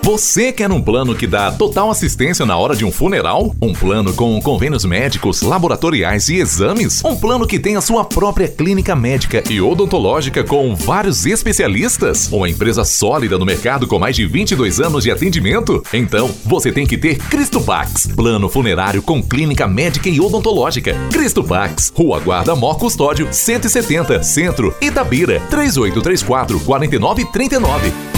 Você quer um plano que dá total assistência na hora de um funeral? Um plano com convênios médicos, laboratoriais e exames? Um plano que tem a sua própria clínica médica e odontológica com vários especialistas? Uma empresa sólida no mercado com mais de 22 anos de atendimento? Então, você tem que ter Cristopax, plano funerário com clínica médica e odontológica. Cristopax, Rua Guarda Mó Custódio, 170, Centro, Itabira, 3834-4939.